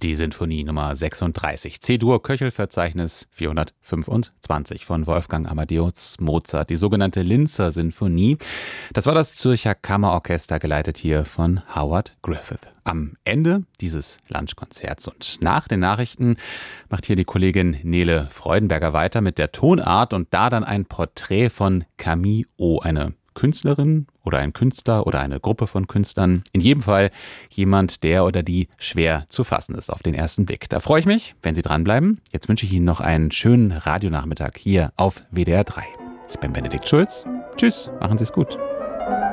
die Sinfonie Nummer 36, C-Dur, Köchelverzeichnis 425 von Wolfgang Amadeus Mozart, die sogenannte Linzer Sinfonie. Das war das Zürcher Kammerorchester, geleitet hier von Howard Griffith. Am Ende dieses Lunchkonzerts und nach den Nachrichten macht hier die Kollegin Nele Freudenberger weiter mit der Tonart und da dann ein Porträt von Camille O, eine Künstlerin oder ein Künstler oder eine Gruppe von Künstlern. In jedem Fall jemand, der oder die schwer zu fassen ist auf den ersten Blick. Da freue ich mich, wenn Sie dranbleiben. Jetzt wünsche ich Ihnen noch einen schönen Radionachmittag hier auf WDR 3. Ich bin Benedikt Schulz. Tschüss, machen Sie es gut.